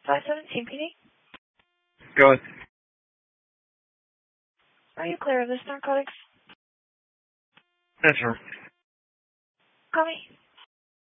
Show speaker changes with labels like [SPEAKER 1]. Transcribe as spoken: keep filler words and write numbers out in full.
[SPEAKER 1] five seventeen P D.
[SPEAKER 2] Go ahead.
[SPEAKER 1] Are you clear of this narcotics?
[SPEAKER 2] Yes, sir.
[SPEAKER 1] Call me.